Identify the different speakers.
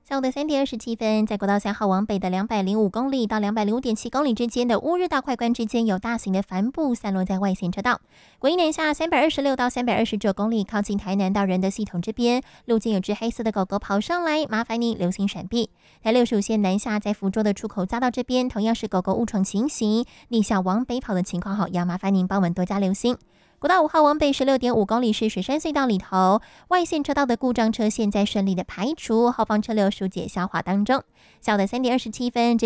Speaker 1: 下午的3:27，在国道3号往北的205公里到205.7公里之间的乌日到快关之间，有大型的帆布散落在外线车道。国一南下326到329公里，靠近台南到仁德系统这边，路径有只黑色的狗狗跑上来，麻烦你留心闪避。台65线南下，在福州的出口匝道这边，同样是狗狗误闯情形，逆向往北跑的情况好，要麻烦您帮我们多加留心。国道5号往北16.5公里是水山隧道里头，外线车道的故障车现在顺利的排除，后方车流疏解消化当中。下午的3:27。